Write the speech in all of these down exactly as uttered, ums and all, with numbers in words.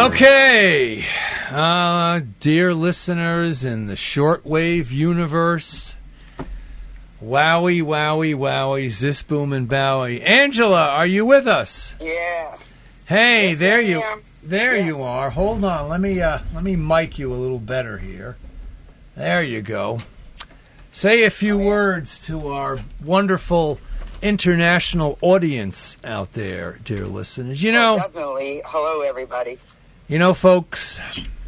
Okay, uh, dear listeners in the shortwave universe, wowie, wowie, wowie, zis, boom, and bowie. Angela, are you with us? Yeah. Hey, Yes, there I you, am. there Yeah. you are. Hold on, let me, uh, let me mic you a little better here. There you go. Say a few Oh, yeah. words to our wonderful international audience out there, dear listeners. You know, Oh, definitely. Hello, everybody. you know, folks,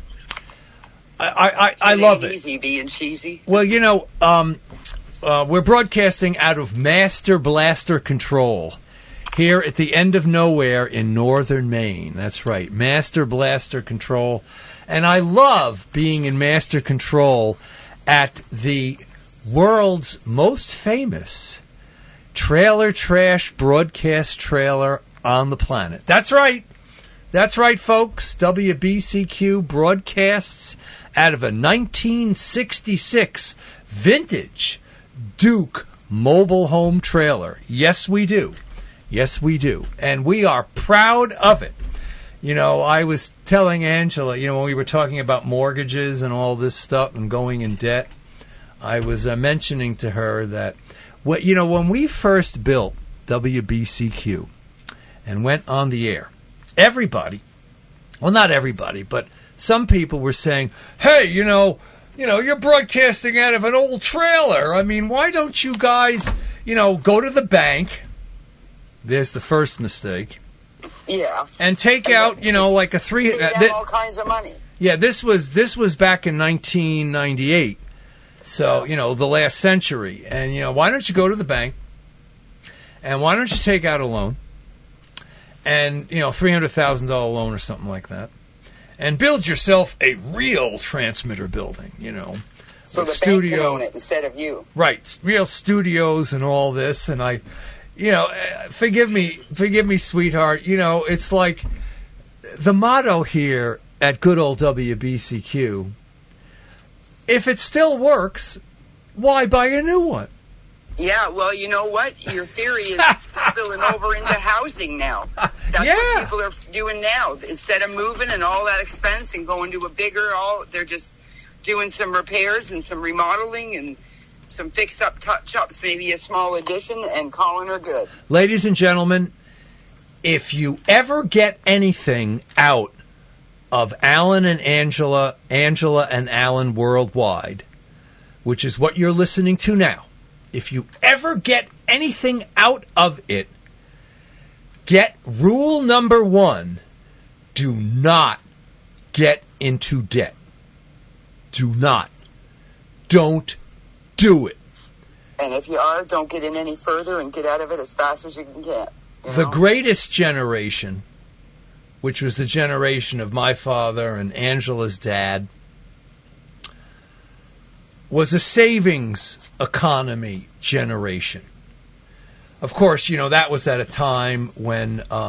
I, I, I, I love it. Easy being cheesy. Well, you know, um, uh, we're broadcasting out of Master Blaster Control here at the end of nowhere in northern Maine. That's right, Master Blaster Control. And I love being in Master Control at the world's most famous trailer trash broadcast trailer on the planet. That's right. That's right, folks. W B C Q broadcasts out of a nineteen sixty-six vintage Duke mobile home trailer. Yes, we do. Yes, we do. And we are proud of it. You know, I was telling Angela, you know, when we were talking about mortgages and all this stuff and going in debt, I was uh, mentioning to her that, what, you know, when we first built W B C Q and went on the air, everybody, well, not everybody, but some people were saying, hey, you know, you know, you're broadcasting out of an old trailer. I mean, why don't you guys, you know, go to the bank? There's the first mistake. Yeah. And take out, you know, like a three. Pay Uh, them th- all kinds of money. yeah, this was this was back in nineteen ninety-eight. So, Yes. you know, the last century. And, you know, why don't you go to the bank and why don't you take out a loan and, you know, three hundred thousand dollars loan or something like that and build yourself a real transmitter building, you know. So with the bank can studio, own it instead of you. right, real studios and all this. And I, you know, uh, forgive me, forgive me, sweetheart. You know, it's like the motto here at good old W B C Q, if it still works, why buy a new one? Yeah, well, you know what? Your theory is spilling over into housing now. That's Yeah. what people are doing now. Instead of moving and all that expense and going to a bigger, all they're just doing some repairs and some remodeling and some fix-up touch-ups, maybe a small addition, and calling her good. Ladies and gentlemen, if you ever get anything out of Alan and Angela, Angela and Alan Worldwide, which is what you're listening to now, if you ever get anything out of it, get rule number one: do not get into debt. Do not. Don't do it. And if you are, don't get in any further and get out of it as fast as you can get. You The know? greatest generation, which was the generation of my father and Angela's dad, was a savings economy generation. Of course, you know, that was at a time when... Uh,